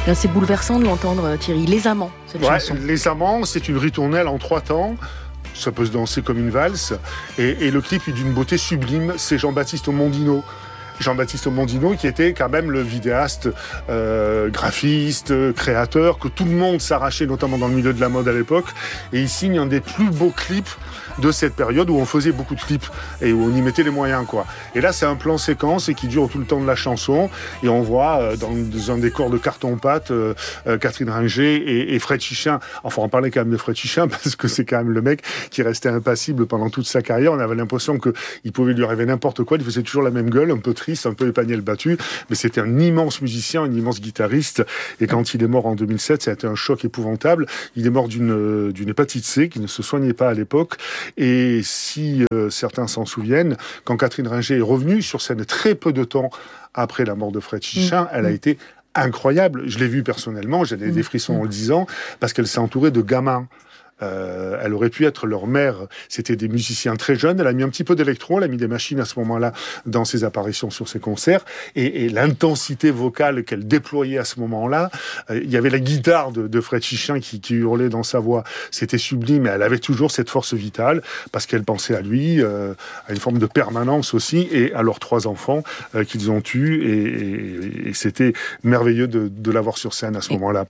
Là, c'est bouleversant de l'entendre, Thierry. Les Amants, cette chanson. Les Amants, c'est une ritournelle en 3 temps. Ça peut se danser comme une valse. Et le clip est d'une beauté sublime. C'est Jean-Baptiste Mondino. Jean-Baptiste Mondino, qui était quand même le vidéaste, graphiste, créateur, que tout le monde s'arrachait, notamment dans le milieu de la mode à l'époque. Et il signe un des plus beaux clips de cette période où on faisait beaucoup de clips et où on y mettait les moyens, quoi. Et là, c'est un plan séquence et qui dure tout le temps de la chanson. Et on voit dans un décor de carton-pâte Catherine Ringer et Fred Chichin. Enfin, on parlait quand même de Fred Chichin parce que c'est quand même le mec qui restait impassible pendant toute sa carrière. On avait l'impression qu'il pouvait lui arriver n'importe quoi. Il faisait toujours la même gueule, un peu triste, un peu épaniel battu. Mais c'était un immense musicien, un immense guitariste. Et quand il est mort en 2007, ça a été un choc épouvantable. Il est mort d'une hépatite C qui ne se soignait pas à l'époque. Et si certains s'en souviennent, quand Catherine Ringer est revenue sur scène très peu de temps après la mort de Fred Chichin, elle a été incroyable. Je l'ai vue personnellement, j'avais des frissons en le disant, parce qu'elle s'est entourée de gamins. Elle aurait pu être leur mère. C'était des musiciens très jeunes. Elle a mis un petit peu d'électro, elle a mis des machines à ce moment-là dans ses apparitions sur ses concerts. Et l'intensité vocale qu'elle déployait à ce moment-là, il y avait la guitare de Fred Chichin qui hurlait dans sa voix. C'était sublime, mais elle avait toujours cette force vitale parce qu'elle pensait à lui, à une forme de permanence aussi, et à leurs 3 enfants qu'ils ont eus. Et c'était merveilleux de l'avoir sur scène à ce moment-là.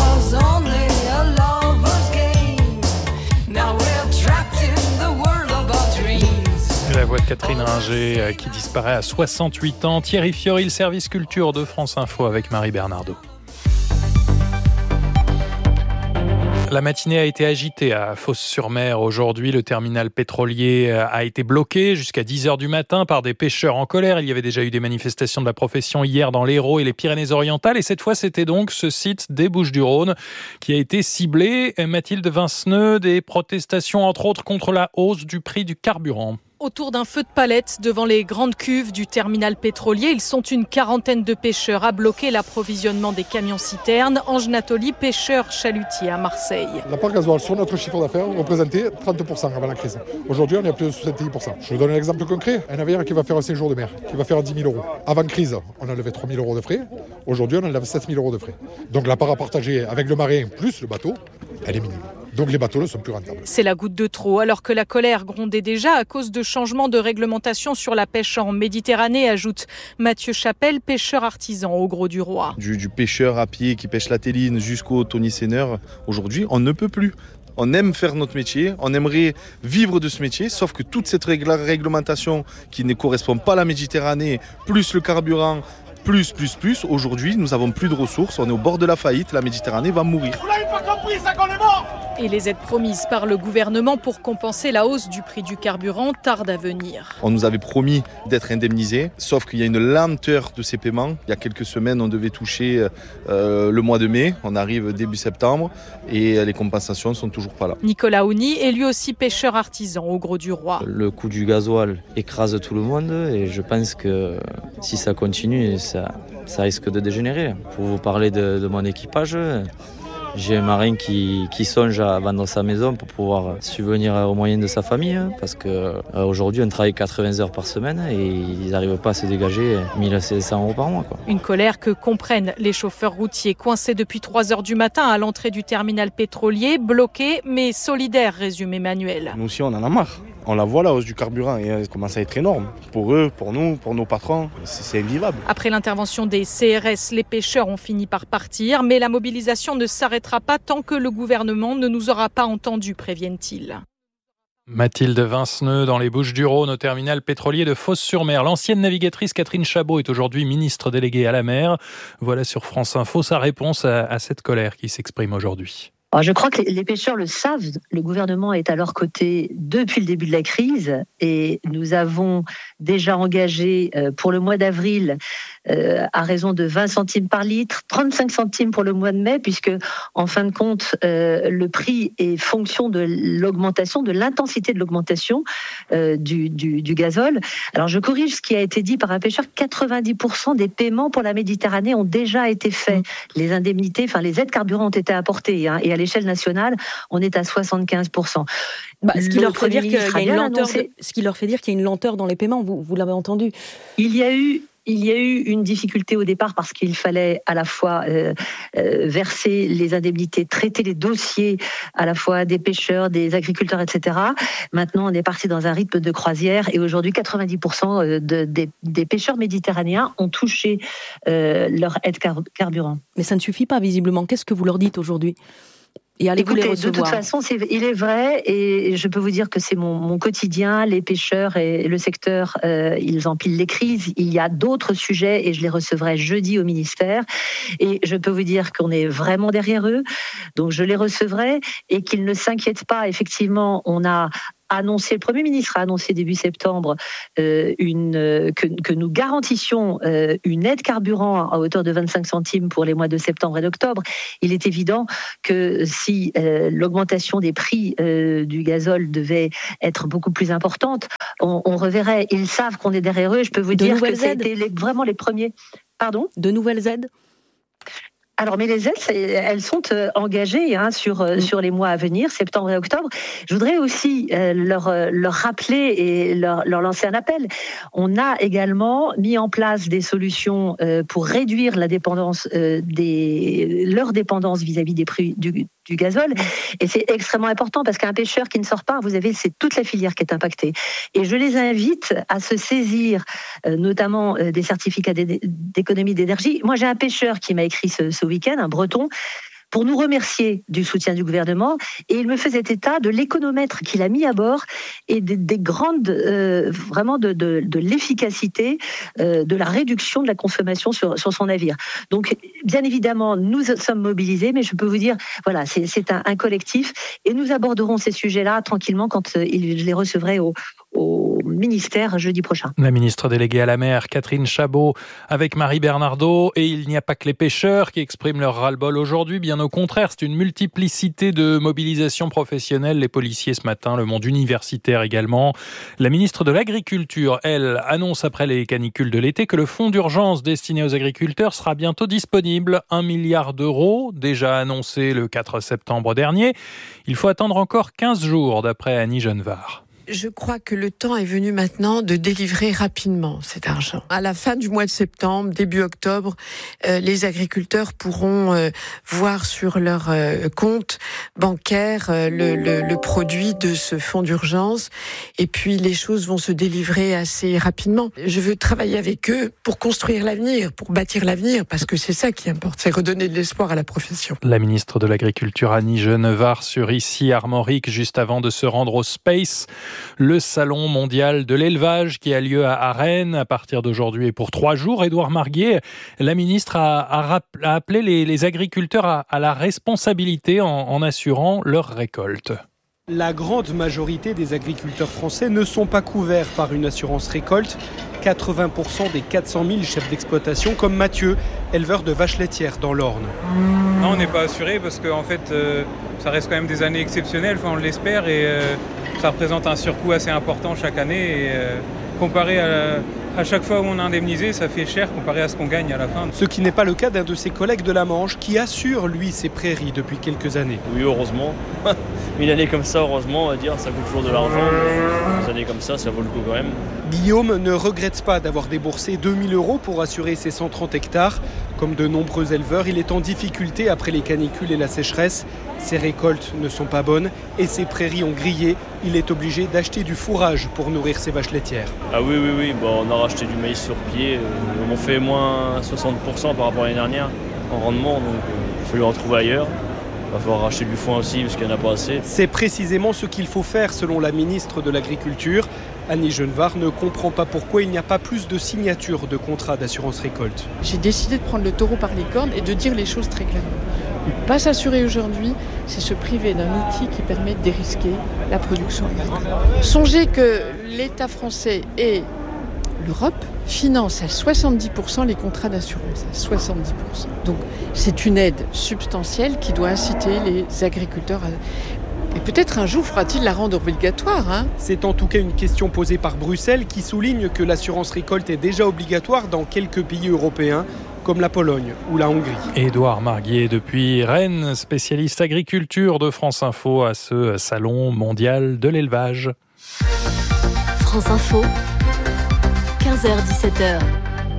La voix de Catherine Ringer qui disparaît à 68 ans. Thierry Fiori, le service culture de France Info avec Marie Bernardo. La matinée a été agitée à Fos-sur-Mer. Aujourd'hui, le terminal pétrolier a été bloqué jusqu'à 10h du matin par des pêcheurs en colère. Il y avait déjà eu des manifestations de la profession hier dans l'Hérault et les Pyrénées-Orientales. Et cette fois, c'était donc ce site des Bouches-du-Rhône qui a été ciblé. Mathilde Vinceneux, des protestations entre autres contre la hausse du prix du carburant. Autour d'un feu de palette devant les grandes cuves du terminal pétrolier, ils sont une quarantaine de pêcheurs à bloquer l'approvisionnement des camions-citernes. Ange Nathalie, pêcheur chalutier à Marseille. La part gasoil sur notre chiffre d'affaires représentait 30% avant la crise. Aujourd'hui, on est à plus de 70%. Je vous donne un exemple concret. Un navire qui va faire un séjour de mer, qui va faire 10 000 euros. Avant crise, on enlevait 3 000 euros de frais. Aujourd'hui, on enlève 7 000 euros de frais. Donc la part à partager avec le marin plus le bateau, elle est minime. Donc les bateaux ne sont plus rentables. C'est la goutte de trop, alors que la colère grondait déjà à cause de changements de réglementation sur la pêche en Méditerranée, ajoute Mathieu Chapelle, pêcheur artisan au Gros du Roi. Du pêcheur à pied qui pêche la téline jusqu'au Tony Seineur, aujourd'hui on ne peut plus. On aime faire notre métier, on aimerait vivre de ce métier, sauf que toute cette réglementation qui ne correspond pas à la Méditerranée, plus le carburant, plus, aujourd'hui nous n'avons plus de ressources, on est au bord de la faillite, la Méditerranée va mourir. Vous l'avez pas compris, ça qu'on est mort. Et les aides promises par le gouvernement pour compenser la hausse du prix du carburant tardent à venir. On nous avait promis d'être indemnisés, sauf qu'il y a une lenteur de ces paiements. Il y a quelques semaines, on devait toucher le mois de mai, on arrive début septembre et les compensations ne sont toujours pas là. Nicolas Ouni est lui aussi pêcheur artisan au Gros du Roi. Le coût du gasoil écrase tout le monde et je pense que si ça continue, ça risque de dégénérer. Pour vous parler de mon équipage, j'ai un marin qui songe à vendre sa maison pour pouvoir subvenir aux moyens de sa famille, parce qu'aujourd'hui on travaille 80 heures par semaine et ils n'arrivent pas à se dégager 1 500 euros par mois. Une colère que comprennent les chauffeurs routiers coincés depuis 3h du matin à l'entrée du terminal pétrolier, bloqués mais solidaires, résume Emmanuel. Nous aussi on en a marre. On la voit la hausse du carburant et elle commence à être énorme. Pour eux, pour nous, pour nos patrons, c'est invivable. Après l'intervention des CRS, les pêcheurs ont fini par partir, mais la mobilisation ne s'arrêtera pas tant que le gouvernement ne nous aura pas entendus, préviennent-ils. Mathilde Vinceneux dans les Bouches-du-Rhône au terminal pétrolier de Fos-sur-Mer. L'ancienne navigatrice Catherine Chabot est aujourd'hui ministre déléguée à la mer. Voilà sur France Info sa réponse à cette colère qui s'exprime aujourd'hui. Alors je crois que les pêcheurs le savent, le gouvernement est à leur côté depuis le début de la crise et nous avons déjà engagé pour le mois d'avril à raison de 20 centimes par litre, 35 centimes pour le mois de mai, puisque en fin de compte le prix est fonction de l'augmentation, de l'intensité de l'augmentation du gazole. Alors je corrige ce qui a été dit par un pêcheur, 90% des paiements pour la Méditerranée ont déjà été faits. Les indemnités, enfin les aides carburant ont été apportées et à l'échelle nationale, on est à 75%. Ce qui leur fait dire qu'il y a une lenteur. Ce qui leur fait dire qu'il y a une lenteur dans les paiements. Vous l'avez entendu. Il y a eu il y a eu une difficulté au départ parce qu'il fallait à la fois verser les indemnités, traiter les dossiers à la fois des pêcheurs, des agriculteurs, etc. Maintenant, on est parti dans un rythme de croisière et aujourd'hui, 90% des pêcheurs méditerranéens ont touché leur aide carburant. Mais ça ne suffit pas, visiblement. Qu'est-ce que vous leur dites aujourd'hui ? Et allez-vous les recevoir ? De toute façon, il est vrai, et je peux vous dire que c'est mon quotidien. Les pêcheurs et le secteur, ils empilent les crises. Il y a d'autres sujets, et je les recevrai jeudi au ministère. Et je peux vous dire qu'on est vraiment derrière eux. Donc je les recevrai, et qu'ils ne s'inquiètent pas. Effectivement, le Premier ministre a annoncé début septembre que nous garantissions une aide carburant à hauteur de 25 centimes pour les mois de septembre et d'octobre. Il est évident que si l'augmentation des prix du gazole devait être beaucoup plus importante, on reverrait. Ils savent qu'on est derrière eux. Je peux vous dire que c'était vraiment les premiers. Pardon ? De nouvelles aides ? Alors, mais les aides, elles sont engagées sur les mois à venir, septembre et octobre. Je voudrais aussi leur rappeler et leur lancer un appel. On a également mis en place des solutions pour réduire la dépendance leur dépendance vis-à-vis des prix du gazole. Et c'est extrêmement important parce qu'un pêcheur qui ne sort pas, c'est toute la filière qui est impactée. Et je les invite à se saisir, notamment des certificats d'économie d'énergie. Moi, j'ai un pêcheur qui m'a écrit ce week-end, un Breton, pour nous remercier du soutien du gouvernement, et il me faisait état de l'économètre qu'il a mis à bord et des grandes, vraiment de l'efficacité, de la réduction de la consommation sur son navire. Donc, bien évidemment, nous sommes mobilisés, mais je peux vous dire, voilà, c'est un collectif, et nous aborderons ces sujets-là tranquillement quand je les recevrai au ministère jeudi prochain. La ministre déléguée à la mer, Catherine Chabot, avec Marie Bernardaud. Et il n'y a pas que les pêcheurs qui expriment leur ras-le-bol aujourd'hui. Bien au contraire, c'est une multiplicité de mobilisations professionnelles. Les policiers ce matin, le monde universitaire également. La ministre de l'Agriculture, elle, annonce après les canicules de l'été que le fonds d'urgence destiné aux agriculteurs sera bientôt disponible. 1 milliard d'euros, déjà annoncé le 4 septembre dernier. Il faut attendre encore 15 jours, d'après Annie Genevard. Je crois que le temps est venu maintenant de délivrer rapidement cet argent. À la fin du mois de septembre, début octobre, les agriculteurs pourront voir sur leur compte bancaire le produit de ce fonds d'urgence, et puis les choses vont se délivrer assez rapidement. Je veux travailler avec eux pour construire l'avenir, pour bâtir l'avenir, parce que c'est ça qui importe, c'est redonner de l'espoir à la profession. La ministre de l'Agriculture Annie Genevard sur Ici Armorique, juste avant de se rendre au Space, le salon mondial de l'élevage qui a lieu à Rennes à partir d'aujourd'hui et pour 3 jours. Édouard Marguet, la ministre a appelé les agriculteurs à la responsabilité en assurant leur récolte. La grande majorité des agriculteurs français ne sont pas couverts par une assurance récolte. 80% des 400 000 chefs d'exploitation comme Mathieu, éleveur de vaches laitières dans l'Orne. Non, on n'est pas assuré parce que en fait, ça reste quand même des années exceptionnelles, on l'espère, et ça représente un surcoût assez important chaque année. Et comparé à chaque fois où on a indemnisé, ça fait cher comparé à ce qu'on gagne à la fin. Ce qui n'est pas le cas d'un de ses collègues de la Manche qui assure, lui, ses prairies depuis quelques années. Oui, heureusement. Une année comme ça, heureusement, on va dire, ça coûte toujours de l'argent. Une année comme ça vaut le coup quand même. Guillaume ne regrette pas d'avoir déboursé 2 000 € pour assurer ses 130 hectares. Comme de nombreux éleveurs, il est en difficulté après les canicules et la sécheresse. Ses récoltes ne sont pas bonnes et ses prairies ont grillé. Il est obligé d'acheter du fourrage pour nourrir ses vaches laitières. Ah oui, bon, on a racheté du maïs sur pied. On fait moins 60% par rapport à l'année dernière en rendement, donc il faut lui en trouver ailleurs. Il va falloir racheter du foin aussi parce qu'il n'y en a pas assez. C'est précisément ce qu'il faut faire selon la ministre de l'Agriculture. Annie Genevard ne comprend pas pourquoi il n'y a pas plus de signatures de contrats d'assurance récolte. J'ai décidé de prendre le taureau par les cornes et de dire les choses très clairement. Ne pas s'assurer aujourd'hui, c'est se priver d'un outil qui permet de dérisquer la production agricole. Songez que l'État français et l'Europe financent à 70% les contrats d'assurance, à 70%. Donc c'est une aide substantielle qui doit inciter les agriculteurs à... Et peut-être un jour faudra-t-il la rendre obligatoire. C'est en tout cas une question posée par Bruxelles qui souligne que l'assurance récolte est déjà obligatoire dans quelques pays européens, comme la Pologne ou la Hongrie. Édouard Marguet depuis Rennes, spécialiste agriculture de France Info à ce salon mondial de l'élevage. France Info, 15h-17h.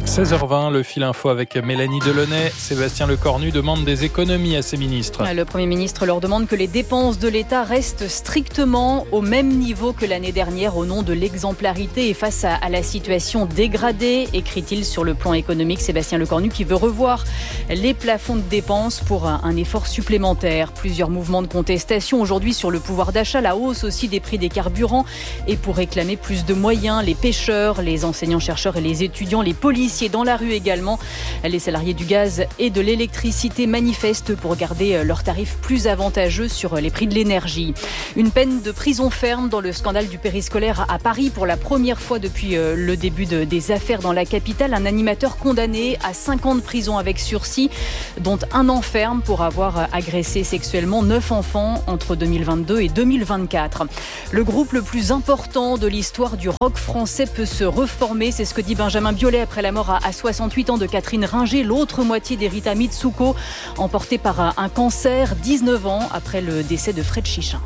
16h20, le fil info avec Mélanie Delaunay. Sébastien Lecornu demande des économies à ses ministres. Le Premier ministre leur demande que les dépenses de l'État restent strictement au même niveau que l'année dernière au nom de l'exemplarité et face à la situation dégradée, écrit-il sur le plan économique. Sébastien Lecornu qui veut revoir les plafonds de dépenses pour un effort supplémentaire. Plusieurs mouvements de contestation aujourd'hui sur le pouvoir d'achat, la hausse aussi des prix des carburants et pour réclamer plus de moyens, les pêcheurs, les enseignants-chercheurs et les étudiants, les policiers dans la rue également. Les salariés du gaz et de l'électricité manifestent pour garder leurs tarifs plus avantageux sur les prix de l'énergie. Une peine de prison ferme dans le scandale du périscolaire à Paris pour la première fois depuis le début des affaires dans la capitale. Un animateur condamné à 5 ans de prison avec sursis, dont 1 an ferme pour avoir agressé sexuellement 9 enfants entre 2022 et 2024. Le groupe le plus important de l'histoire du rock français peut se reformer. C'est ce que dit Benjamin Biolay après la mort à 68 ans de Catherine Ringer, l'autre moitié d'Erita Mitsuko, emportée par un cancer 19 ans après le décès de Fred Chichin.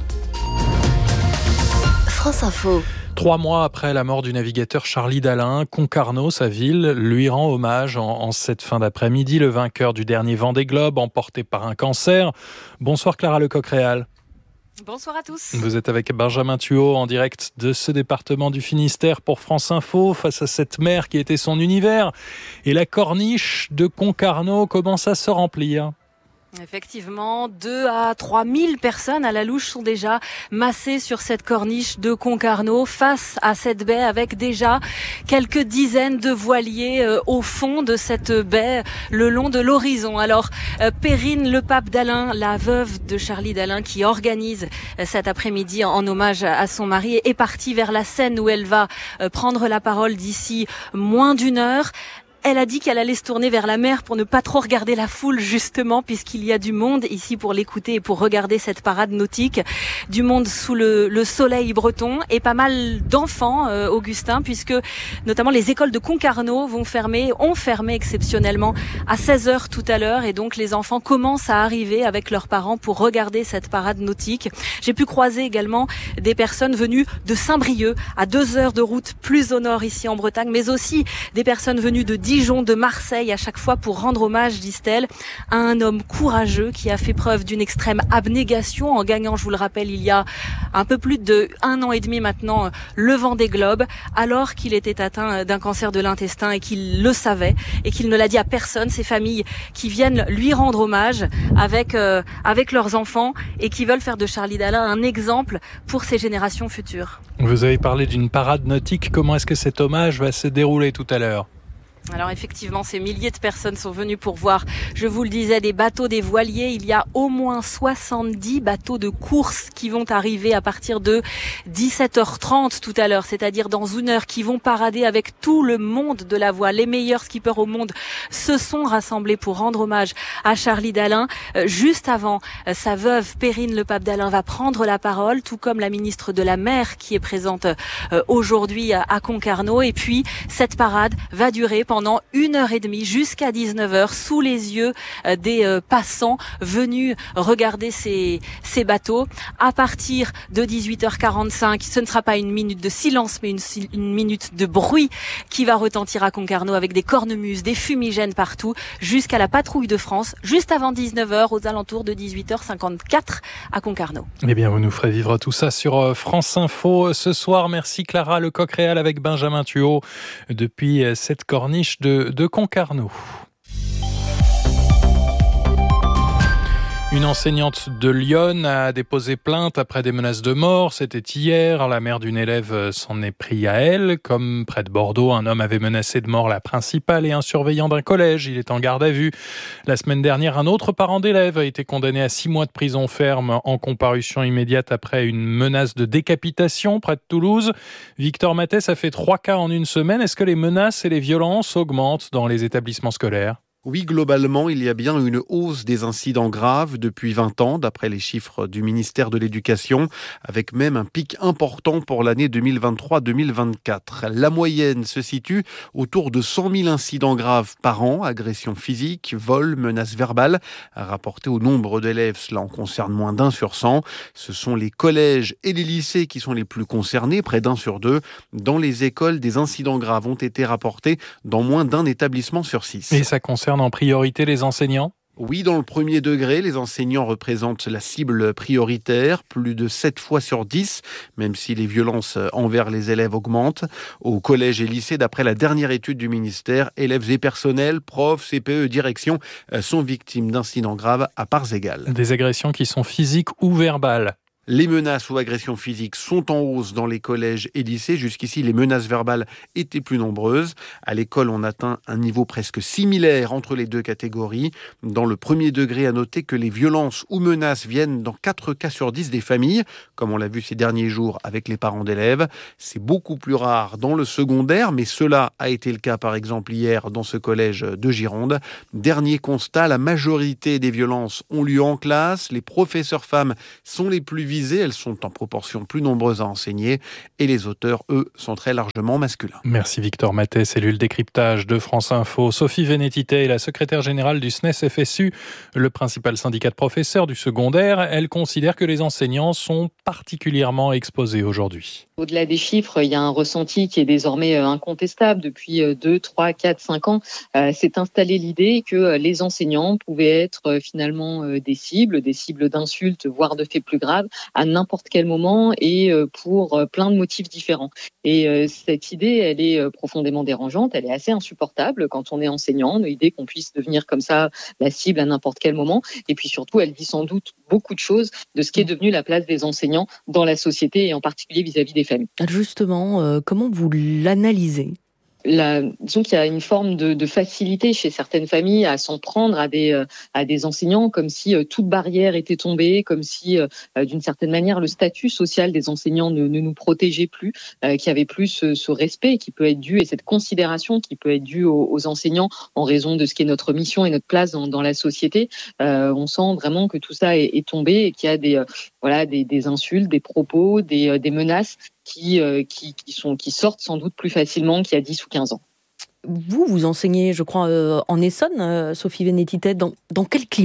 France Info. 3 mois après la mort du navigateur Charlie Dalin, Concarneau, sa ville, lui rend hommage en cette fin d'après-midi. Le vainqueur du dernier Vendée Globe, emporté par un cancer. Bonsoir Clara Lecoq-Réal. Bonsoir à tous. Vous êtes avec Benjamin Thuot en direct de ce département du Finistère pour France Info face à cette mer qui était son univers. Et la corniche de Concarneau commence à se remplir. Effectivement, 2 à 3 000 personnes à la louche sont déjà massées sur cette corniche de Concarneau face à cette baie avec déjà quelques dizaines de voiliers au fond de cette baie le long de l'horizon. Alors, Perrine Lepape Dalin, la veuve de Charlie Dalin qui organise cet après-midi en hommage à son mari, est partie vers la Seine où elle va prendre la parole d'ici moins d'1 heure. Elle a dit qu'elle allait se tourner vers la mer pour ne pas trop regarder la foule, justement, puisqu'il y a du monde ici pour l'écouter et pour regarder cette parade nautique. Du monde sous le soleil breton et pas mal d'enfants, Augustin, puisque notamment les écoles de Concarneau ont fermé exceptionnellement à 16h tout à l'heure. Et donc les enfants commencent à arriver avec leurs parents pour regarder cette parade nautique. J'ai pu croiser également des personnes venues de Saint-Brieuc, à 2 heures de route plus au nord ici en Bretagne, mais aussi des personnes venues de Dijon, de Marseille, à chaque fois pour rendre hommage, disent-elles, à un homme courageux qui a fait preuve d'une extrême abnégation en gagnant, je vous le rappelle, il y a un peu plus de 1 an et demi maintenant, le Vendée Globe, alors qu'il était atteint d'un cancer de l'intestin et qu'il le savait et qu'il ne l'a dit à personne. Ces familles qui viennent lui rendre hommage avec leurs enfants et qui veulent faire de Charlie Dalin un exemple pour ces générations futures. Vous avez parlé d'une parade nautique. Comment est-ce que cet hommage va se dérouler tout à l'heure ? Alors effectivement, ces milliers de personnes sont venues pour voir, je vous le disais, des bateaux, des voiliers. Il y a au moins 70 bateaux de course qui vont arriver à partir de 17h30 tout à l'heure, c'est-à-dire dans 1 heure, qui vont parader avec tout le monde de la voile. Les meilleurs skippers au monde se sont rassemblés pour rendre hommage à Charlie Dalin. Juste avant, sa veuve Perrine Lepape Dalin va prendre la parole, tout comme la ministre de la Mer qui est présente aujourd'hui à Concarneau. Et puis, cette parade va durer pendant 1h30 jusqu'à 19h sous les yeux des passants venus regarder ces bateaux. À partir de 18h45, ce ne sera pas une minute de silence mais une minute de bruit qui va retentir à Concarneau avec des cornemuses, des fumigènes partout jusqu'à la patrouille de France juste avant 19h aux alentours de 18h54 à Concarneau. Eh bien, vous nous ferez vivre tout ça sur France Info ce soir. Merci Clara Lecoq-Réal avec Benjamin Thuot depuis cette corniche de Concarneau. Une enseignante de Lyon a déposé plainte après des menaces de mort. C'était hier. La mère d'une élève s'en est pris à elle. Comme près de Bordeaux, un homme avait menacé de mort la principale et un surveillant d'un collège. Il est en garde à vue. La semaine dernière, un autre parent d'élève a été condamné à 6 mois de prison ferme en comparution immédiate après une menace de décapitation près de Toulouse. Victor Mathès a fait 3 cas en 1 semaine. Est-ce que les menaces et les violences augmentent dans les établissements scolaires ? Oui, globalement, il y a bien une hausse des incidents graves depuis 20 ans, d'après les chiffres du ministère de l'Éducation, avec même un pic important pour l'année 2023-2024. La moyenne se situe autour de 100 000 incidents graves par an, agressions physiques, vols, menaces verbales. Rapporté au nombre d'élèves, cela en concerne moins d'1 sur 100. Ce sont les collèges et les lycées qui sont les plus concernés, près d'1 sur 2. Dans les écoles, des incidents graves ont été rapportés dans moins d'un établissement sur 6. Et ça concerne en priorité les enseignants ? Oui, dans le premier degré, les enseignants représentent la cible prioritaire, plus de 7 fois sur 10, même si les violences envers les élèves augmentent. Au collège et lycée, d'après la dernière étude du ministère, élèves et personnels, profs, CPE, direction sont victimes d'incidents graves à parts égales. Des agressions qui sont physiques ou verbales. Les menaces ou agressions physiques sont en hausse dans les collèges et lycées. Jusqu'ici, les menaces verbales étaient plus nombreuses. À l'école, on atteint un niveau presque similaire entre les deux catégories. Dans le premier degré, à noter que les violences ou menaces viennent dans 4 cas sur 10 des familles, comme on l'a vu ces derniers jours avec les parents d'élèves. C'est beaucoup plus rare dans le secondaire, mais cela a été le cas par exemple hier dans ce collège de Gironde. Dernier constat, la majorité des violences ont lieu en classe. Les professeurs femmes sont les plus visées, elles sont en proportion plus nombreuses à enseigner et les auteurs, eux, sont très largement masculins. Merci Victor Matet, cellule décryptage de France Info. Sophie Vénétité est la secrétaire générale du SNES-FSU, le principal syndicat de professeurs du secondaire. Elle considère que les enseignants sont particulièrement exposés aujourd'hui. Au-delà des chiffres, il y a un ressenti qui est désormais incontestable. Depuis 2, 3, 4, 5 ans, s'est installée l'idée que les enseignants pouvaient être finalement des cibles d'insultes, voire de faits plus graves, à n'importe quel moment et pour plein de motifs différents. Et cette idée, elle est profondément dérangeante, elle est assez insupportable quand on est enseignant, l'idée qu'on puisse devenir comme ça la cible à n'importe quel moment. Et puis surtout, elle dit sans doute beaucoup de choses de ce qui est devenu la place des enseignants dans la société et en particulier vis-à-vis des familles. Justement, comment vous l'analysez ? Disons qu'il y a une forme de facilité chez certaines familles à s'en prendre à des enseignants, comme si toute barrière était tombée, comme si d'une certaine manière le statut social des enseignants ne nous protégeait plus, qu'il y avait plus ce respect qui peut être dû et cette considération qui peut être due aux enseignants en raison de ce qui est notre mission et notre place dans la société. On sent vraiment que tout ça est tombé et qu'il y a des insultes, des propos, des menaces qui sortent sans doute plus facilement qu'il y a 10 ou 15 ans. Vous enseignez, je crois, en Essonne, Sophie Vénétité, dans quel climat ?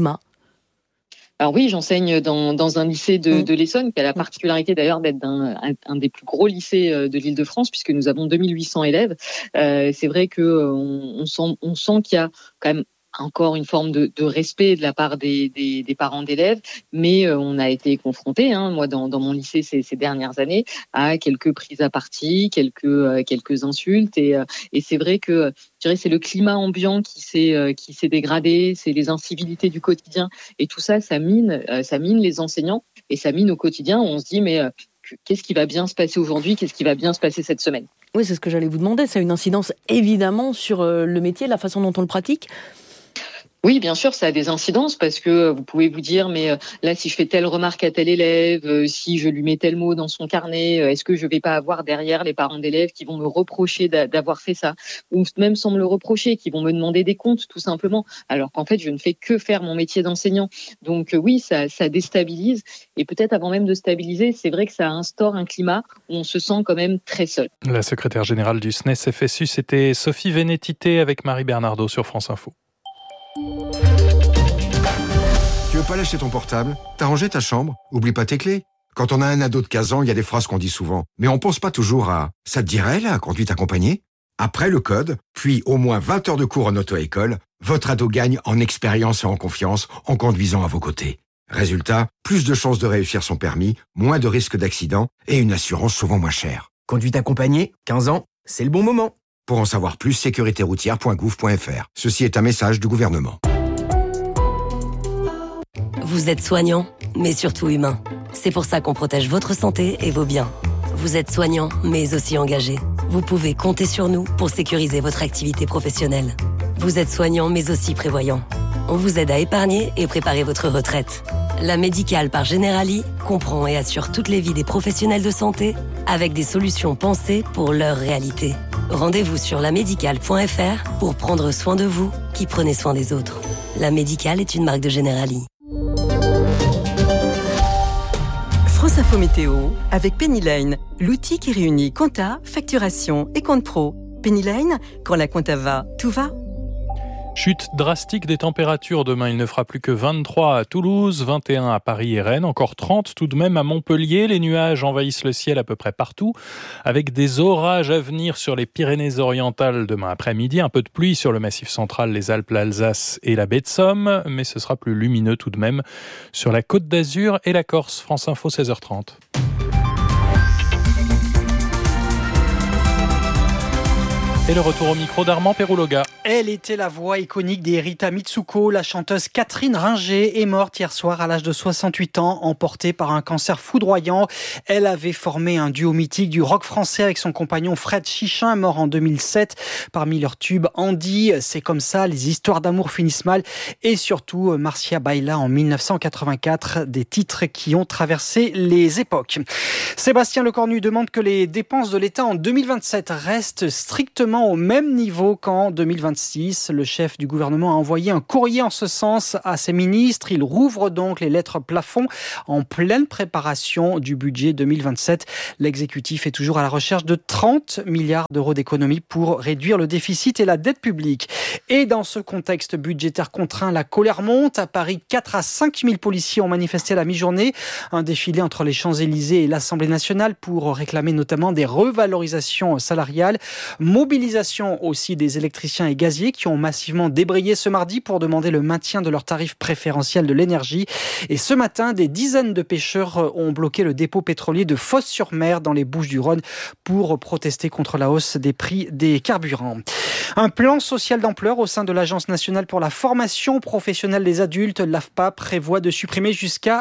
Alors oui, j'enseigne dans un lycée de l'Essonne, qui a la particularité d'ailleurs d'être un des plus gros lycées de l'Île-de-France, puisque nous avons 2800 élèves. C'est vrai qu'on sent qu'il y a quand même encore une forme de respect de la part des parents d'élèves, mais on a été confrontés, moi dans mon lycée ces dernières années, à quelques prises à partie, quelques insultes, et c'est vrai que je dirais c'est le climat ambiant qui s'est dégradé, c'est les incivilités du quotidien, et tout ça, ça mine les enseignants et ça mine au quotidien. On se dit mais qu'est-ce qui va bien se passer aujourd'hui, qu'est-ce qui va bien se passer cette semaine ? Oui, c'est ce que j'allais vous demander. Ça a une incidence évidemment sur le métier, la façon dont on le pratique. Oui, bien sûr, ça a des incidences parce que vous pouvez vous dire, mais là, si je fais telle remarque à tel élève, si je lui mets tel mot dans son carnet, est-ce que je vais pas avoir derrière les parents d'élèves qui vont me reprocher d'avoir fait ça, ou même sans me le reprocher, qui vont me demander des comptes tout simplement, alors qu'en fait, je ne fais que faire mon métier d'enseignant. Donc oui, ça déstabilise, et peut-être avant même de stabiliser, c'est vrai que ça instaure un climat où on se sent quand même très seul. La secrétaire générale du SNES-FSU, c'était Sophie Vénétité avec Marie Bernardo sur France Info. Tu veux pas lâcher ton portable ? T'as rangé ta chambre ? Oublie pas tes clés. Quand on a un ado de 15 ans, il y a des phrases qu'on dit souvent. Mais on pense pas toujours à « ça te dirait, la conduite accompagnée ?» Après le code, puis au moins 20 heures de cours en auto-école, votre ado gagne en expérience et en confiance en conduisant à vos côtés. Résultat, plus de chances de réussir son permis, moins de risques d'accident et une assurance souvent moins chère. Conduite accompagnée, 15 ans, c'est le bon moment. Pour en savoir plus, sécuritéroutière.gouv.fr. Ceci est un message du gouvernement. Vous êtes soignant, mais surtout humain. C'est pour ça qu'on protège votre santé et vos biens. Vous êtes soignant, mais aussi engagé. Vous pouvez compter sur nous pour sécuriser votre activité professionnelle. Vous êtes soignant, mais aussi prévoyant. On vous aide à épargner et préparer votre retraite. La Médicale par Generali comprend et assure toutes les vies des professionnels de santé avec des solutions pensées pour leur réalité. Rendez-vous sur lamédicale.fr pour prendre soin de vous qui prenait soin des autres. La Médicale est une marque de Generali. France Info Météo avec Penny Lane, l'outil qui réunit compta, facturation et compte pro. Penny Lane, quand la compta va, tout va. Chute drastique des températures. Demain, il ne fera plus que 23 à Toulouse, 21 à Paris et Rennes, encore 30 tout de même à Montpellier. Les nuages envahissent le ciel à peu près partout, avec des orages à venir sur les Pyrénées-Orientales demain après-midi. Un peu de pluie sur le Massif central, les Alpes, l'Alsace et la baie de Somme, mais ce sera plus lumineux tout de même sur la Côte d'Azur et la Corse. France Info, 16h30. Et le retour au micro d'Armand Perrouloga. Elle était la voix iconique d'Erita Mitsuko. La chanteuse Catherine Ringer est morte hier soir à l'âge de 68 ans, emportée par un cancer foudroyant. Elle avait formé un duo mythique du rock français avec son compagnon Fred Chichin, mort en 2007. Parmi leurs tubes, Andy, C'est comme ça, Les histoires d'amour finissent mal et surtout Marcia Baila en 1984, des titres qui ont traversé les époques. Sébastien Lecornu demande que les dépenses de l'État en 2027 restent strictement au même niveau qu'en 2026. Le chef du gouvernement a envoyé un courrier en ce sens à ses ministres. Il rouvre donc les lettres plafond en pleine préparation du budget 2027. L'exécutif est toujours à la recherche de 30 milliards d'euros d'économies pour réduire le déficit et la dette publique. Et dans ce contexte budgétaire contraint, la colère monte. À Paris, 4 à 5 000 policiers ont manifesté à la mi-journée. Un défilé entre les Champs-Élysées et l'Assemblée nationale pour réclamer notamment des revalorisations salariales. Mobilisation aussi des électriciens et gaziers qui ont massivement débrayé ce mardi pour demander le maintien de leurs tarifs préférentiels de l'énergie. Et ce matin, des dizaines de pêcheurs ont bloqué le dépôt pétrolier de Fos-sur-Mer dans les Bouches-du-Rhône pour protester contre la hausse des prix des carburants. Un plan social d'ampleur au sein de l'Agence nationale pour la formation professionnelle des adultes, l'AFPA, prévoit de supprimer jusqu'à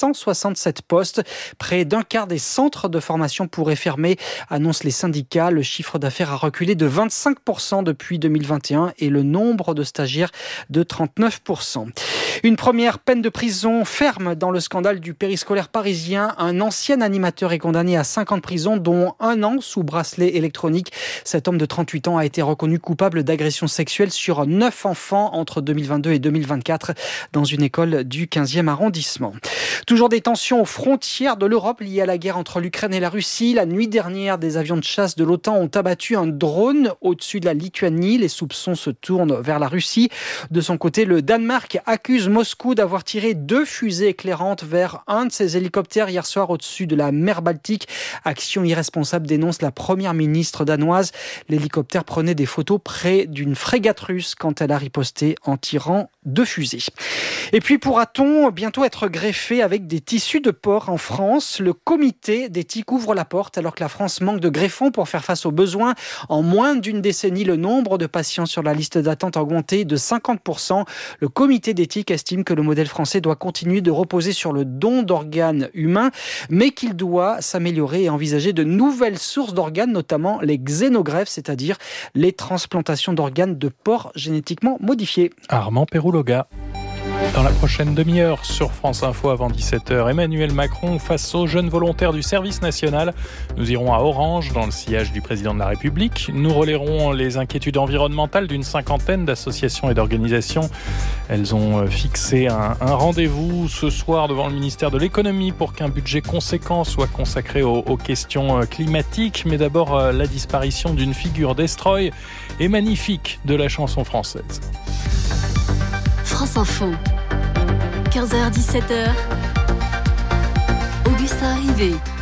867 postes. Près d'un quart des centres de formation pourraient fermer, annoncent les syndicats. Le chiffre d'affaires a reculé de 25% depuis 2021 et le nombre de stagiaires de 39%. Une première peine de prison ferme dans le scandale du périscolaire parisien. Un ancien animateur est condamné à 5 ans de prison, dont 1 an sous bracelet électronique. Cet homme de 38 ans a été reconnu coupable d'agression sexuelle sur 9 enfants entre 2022 et 2024 dans une école du 15e arrondissement. Toujours des tensions aux frontières de l'Europe liées à la guerre entre l'Ukraine et la Russie. La nuit dernière, des avions de chasse de l'OTAN ont abattu un drone au-dessus de la Lituanie. Les soupçons se tournent vers la Russie. De son côté, le Danemark accuse Moscou d'avoir tiré 2 fusées éclairantes vers un de ses hélicoptères hier soir au-dessus de la mer Baltique. Action irresponsable, dénonce la première ministre danoise. L'hélicoptère prenait des photos près d'une frégate russe quand elle a riposté en tirant 2 fusées. Et puis pourra-t-on bientôt être greffé avec des tissus de porc en France? Le comité d'éthique ouvre la porte alors que la France manque de greffons pour faire face aux besoins. En moins d'une décennie, le nombre de patients sur la liste d'attente a augmenté de 50%. Le comité d'éthique estime que le modèle français doit continuer de reposer sur le don d'organes humains, mais qu'il doit s'améliorer et envisager de nouvelles sources d'organes, notamment les xénogreffes, c'est-à-dire les transplantations d'organes de porcs génétiquement modifiés. Armand Perrouloga. Dans la prochaine demi-heure sur France Info avant 17h, Emmanuel Macron face aux jeunes volontaires du service national. Nous irons à Orange, dans le sillage du président de la République. Nous relayerons les inquiétudes environnementales d'une 50aine d'associations et d'organisations. Elles ont fixé un rendez-vous ce soir devant le ministère de l'économie pour qu'un budget conséquent soit consacré aux questions climatiques. Mais d'abord, la disparition d'une figure destroy et magnifique de la chanson française. France Info, 15h-17h, Augustin Rivet.